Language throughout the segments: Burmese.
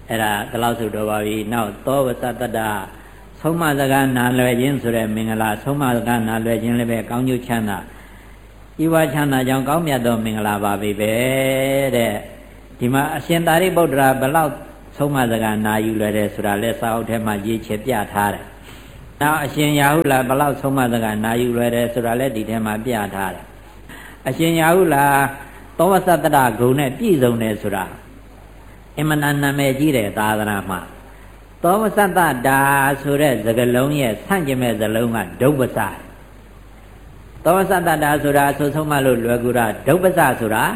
era kalau sudah bawi now to besatada soma zaga nalwe jin sure mingala soma zaga nalwe jin lebe kaung nyu chanda iwa chanda jang kaung myat do mingala ba bi be de di ma Ashin Tari Buddha balau soma zaga na yu lwe de sura le sa aut the ma yi che pya tha de now Ashin Yahula balau soma zaga na yu lwe de sura le di the ma pya tha de Ashin Yahula to besatada gung ne pi song ne sura Emana name jire tadana ma. Toma santa da sure zagalong ye sanjime zalonga dobasa. Toma santa da sura so soma lo lwagura dobasa sura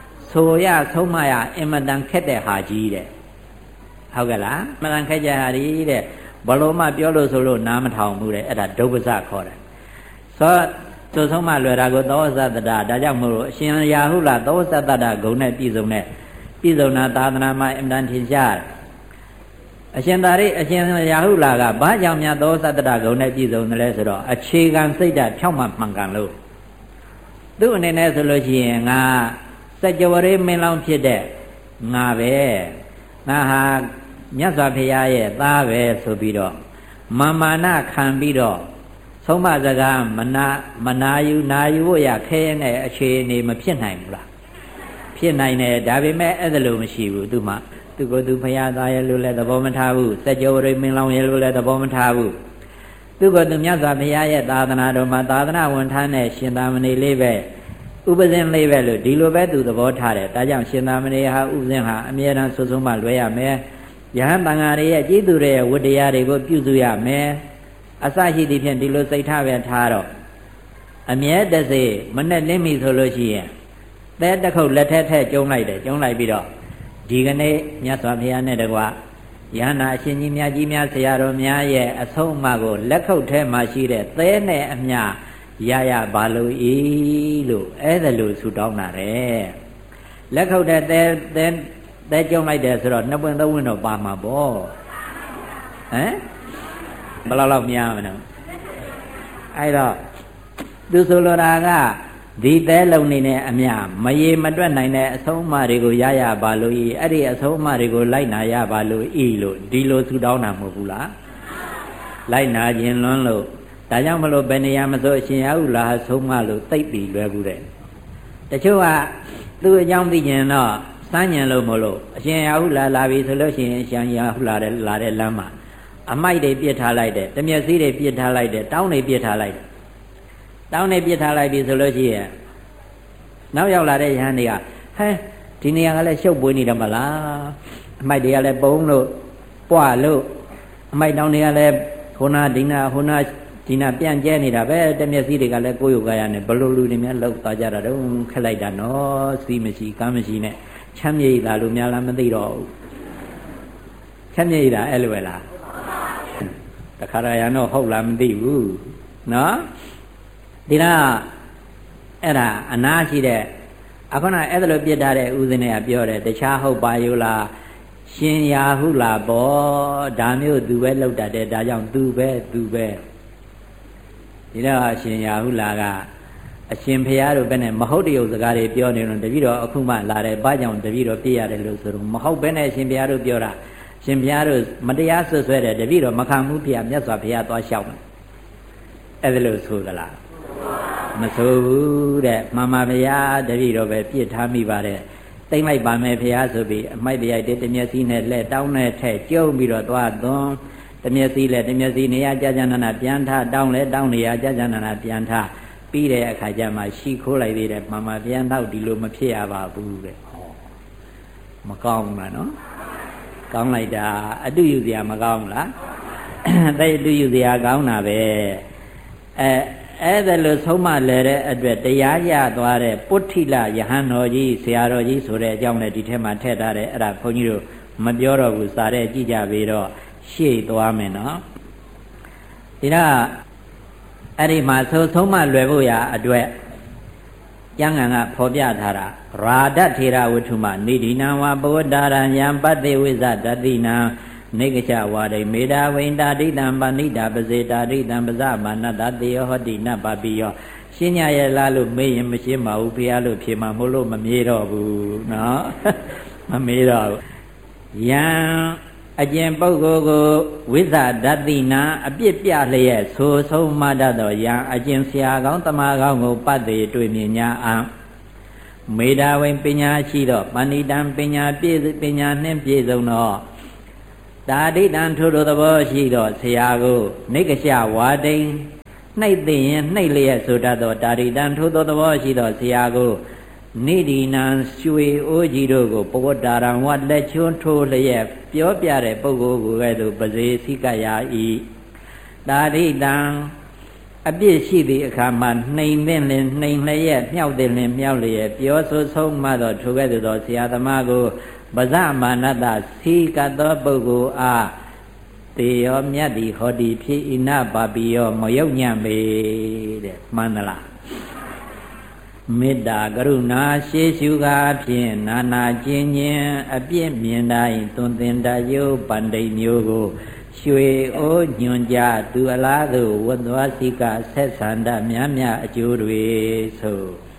soya somaya emadan khete haji de. ဟုတ်ကဲ့လားမလန်ခက်ကြဟာဒီတဲ့ဘလို့မှပြောလို့ဆိုလို့နားမထောင်ဘူးတဲ့အဲ့ဒါဒုပ္ပစခေါ်တယ်ဆိုတော့ဆုံးမလွယ်တာကိုသောသတ္တဒါကြောင့်မို့လို့အရှင်ရာဟုလာသောသတ္တဂုဏ်နဲ့ပြည့်စုံတာသာသနာမှာအမှန်ထင်ရှားတယ်အရှင်သာရိအရှင်ရာဟုလာကဘာကြောင့်များသောသတ္တဂုဏ်နဲ့ပြည့်စုံတယ်လဲဆိုတော့အခြေခံစိတ်ဓာတ်ဖြောင့်မမှန်ကန်လို့သူ့အနေနဲ့ဆိုလို့ရှိရင်ငါစัจ java ရေမင်းလောင်းဖြစ်တဲ့ငါပဲငါဟာမြတ်စွာဘုရားရဲ့သားပဲဆိုပြီးတော့မာနခံပြီးတော့ဆုံးမစကားမနာယူဖို့ရခဲတဲ့အခြေအနေမဖြစ်နိုင်ဘူးလားဖြစ်နိုင်တယ်ဒါပေမဲ့အဲ့ဒါလို့မရှိဘူးသူမှသူကိုယ်သူဘုရားသားရဲ့လို့လည်းသဘောမထားဘူးစัจ java ရေမင်းလောင်းရဲ့လို့လည်းသဘောမထားဘူးသူကိုယ်သူမြတ်စွာဘုရားရဲ့သာသနာတော်မှာသာသနာဝန်ထမ်းတဲ့ရှင်သာမဏေလေးပဲဥပဇင်းလေးပဲလို့ဒီလိုပဲသူသဘောထားတယ်ဒါကြောင့်ရှင်သာမဏေဟာဥပဇင်းဟာအမြဲတမ်းဆွဆုံးမှလွဲရမယ်ယဟန်တန်ဃာတွေရဲ့ကျေးဇူးတွေရဲ့ဝတ္တရားတွေကိုပြုစုရမယ်အစရှိသဖြင့်ဒီလိုစိတ်ထားပဲထားတော့အမြဲတစေမနဲ့လင်းပြီဆိုလို့ရှိရင်သဲတစ်ခုလက်ထက်ထက်ကျုံလိုက်တယ်ကျုံလိုက်ပြီးတော့ဒီကနေ့မြတ်စွာဘုရားနဲ့တကွယဟနာအရှင်ကြီးမြတ်ကြီးများဆရာတော်များရဲ့အဆုံးအမကိုလက်ခုပ်ထဲမှာရှိတဲ့သဲနဲ့အမျှရပါလို့ဤလို့အဲ့ဒါလို့ဆူတောင်းတာတဲ့လက်ခုပ်တဲ့သဲကျုံလိုက်တယ်ဆိုတော့နှစ်ပွင့်သုံးပွင့်တော့ပါမှာပေါ့ဟမ်ဘယ်လောက်များမလဲအဲ့တော့သူဆိုလိုတာကဒီသဲလုံးနေနဲ့အမျှမရေမတွက်နိုင်တဲ့အဆုံးအမတွေကိုရပါလို့ဤအဲ့ဒီအဆုံးအမတွေကိုလိုက်နာရပါလို့ဤလို့ဒီလိုဆူတောင်းတာမဟုတ်ဘူးလားလိုက်နာခြင်းလွန်းလို့ဒါကြောင့်မလို့ဘယ်နေရာမဆိုအရှင်ရဟုလာဆုံးမလို့သိပ်ပြီးလွယ်ဘူးတဲ့တချို့ကသူ့အကြောင်းသိကျင်တော့စမ်းညင်လို့မလို့အရှင်ရဟုလာပြီဆိုလို့ရှိရင်အရှင်ရဟုလာတဲ့လမ်းမှာအမိုက်တွေပြစ်ထားလိုက်တယ်တမျက်စည်းတွေပြစ်ထားလိုက်တယ်တောင်းတွေပြစ်ထားလိုက်တယ်တောင်းတွေပြစ်ထားလိုက်ပြီဆိုလို့ရှိရင်နောက်ရောက်လာတဲ့ယဟန်တွေကဟဲဒီနေရာကလည်းရှုပ်ပွေးနေတယ်မလားအမိုက်တွေကလည်းပုံလို့ပွားလို့အမိုက်တောင်းတွေကလည်းဟိုနာဒီနာပြန်ကျဲနေတာပဲတမျက်စီးတွေကလည်းကိုယ်ယူကြရနဲ့ဘလို့လူတွေများလောက်သွားကြတာတော့ခက်လိုက်တာနော်စီးမရှိကားမရှိနဲ့ချမ်းမြေ့လာလို့များလားမသိတော့ဘူးချမ်းမြေ့တာအဲ့လိုပဲလားတခါရရတော့ဟုတ်လားမသိဘူးနော်ဒီလားအဲ့ဒါအနာရှိတဲ့အခုနအဲ့ဒါလိုပြစ်ထားတဲ့ဥစဉ်တွေကပြောတယ်တခြားဟုတ်ပါယူလားရှင်ရာဟုလားပေါ့ဒါမျိုးသူပဲလောက်တတ်တယ်ဒါကြောင့်သူပဲဒီတော့အရှင်ရာဟုလာကအရှင်ဖရာတို့ဘယ်နဲ့မဟုတ်တရုပ်စကားတွေပြောနေတော့တပည့်တော်အခုမှလာတယ်ဘာကြောင့်တပည့်တော်ပြည့်ရတယ်လို့ဆိုတော့မဟုတ်ဘဲနဲ့အရှင်ဖရာတို့ပြောတာရှင်ဖရာတို့မတရားဆွဆွဲတယ်တပည့်တော်မခံမှုပြမြတ်စွာဘုရားသွားလျှောက်တယ်အဲ့ဒါလို့ဆိုသလားမဆိုဘူးတဲ့မှန်ပါဗျာတပည့်တော်ပဲပြစ်ထားမိပါတယ်တိမ့်လိုက်ပါမယ်ဖရာဆိုပြီးအမိုက်တရိုက်တမျက်စိနဲ့လက်တောင်းနဲ့ထဲကျုံပြီးတော့သွားသွန်းတမျက်စိလက်တမျက်စိနေရာကြာနာပြန်ထားတောင်းလဲတောင်းနေရာကြာနာပြန်ထားပြီးတဲ့အခါကျမှရှီခိုးလိုက်သေးတယ်မှန်ပါပြန်တော့ဒီလိုမဖြစ်ရပါဘူးတဲ့ဟောမကောင်းဘူးလားနော်ကောင်းလိုက်တာအတုယူစရာမကောင်းဘူးလားတဲ့အတုယူစရာကောင်းတာပဲအဲ့ဒါလို့ဆုံးမလဲတဲ့အတွက်တရားရသွားတဲ့ပုဋ္ဌိလယဟန်တော်ကြီးဆရာတော်ကြီးဆိုတဲ့အကြောင်းလည်းဒီထဲမှာထည့်ထားတယ်အဲ့ဒါဘုန်းကြီးတို့မပြောတော့ဘူးစာတဲ့ကြည့်ကြပြီးတော့ရှေ့သွားမယ်နော်ဒီတော့အဲ့ဒီမှာဆုံးမလွယ်ဖို့ရာအတွက်ကျမ်းဂန်ကဖော်ပြထားတာရာဒထေရဝတ္ထုမနိဒိနံဝဘဝတ္တရံယံပတ္တိဝိဇတတိနံနေကချဝါဒိမေတာဝိန္တာဒိတံပဏိတာပစေတာဒိတံပဇမာနတတေယောဟောတိနပပိယောရှင်းညရဲ့လားလို့မေးရင်မရှင်းပါဘူးဘုရားလို့ဖြေမှာမို့လို့မမေးတော့ဘူးနော်မမေးတော့ဘူးယံအကျင့်ပုဂ္ဂိုလ်ကိုဝိဇ္ဇာဓတိနာအပြစ်ပြလျက်ဆိုဆုံးမတတ်သောယံအကျင့်ဆရာကောင်းတမကောင်းကိုပတ်သေးတွေ့မြင်ညာအောင်မေတ္တာဝင်ပညာရှိသောပဏိတံပညာပြည့်ပညာနှင့်ပြည့်စုံသောတာဒိတံထို့သောသဘောရှိသောဆရာကိုနိက္ခရှဝါဒိန်နှိပ်သိရင်နှိပ်လျက်ဆိုတတ်သောတာဒိတံထို့သောသဘောရှိသောဆရာကိုနိဒိနံရွှေအိုးကြီးတို့ကိုပဝတ္တာရံဝတ်လက်ချွန်းထိုးလျက်ပြောပြတဲ့ပုဂ္ဂိုလ်ကိုကဲ့သို့ပစေစိကရာဤတာဒိတံအပြစ်ရှိသည့်အခါမှာနှိမ်သင့်လင်နှိမ်လျက်မြောက်သင့်လင်မြောက်လျက်ပြောဆိုဆုံးမှသောထိုကဲ့သို့သောဆရာသမားကိုပဇမာနတစီကသောပုဂ္ဂိုလ်အားတေယောမြတ်သည်ဟောတိဖြစ်ဣနပါပိယောမယုတ်ညံ့ပေတဲ့မှန်သလားမေတ္တာကရုဏာရှေးရှုကားဖြင့်နာနာကျင်ခြင်းအပြစ်မြင်တိုင်းသွန်သင်တယုပန္တိမျိုးကိုရွှေအိုးညွန်ကြသူအလားသို့ဝတ်သွားစိကဆက်ဆန္ဒများများအကျိုးတွေဆို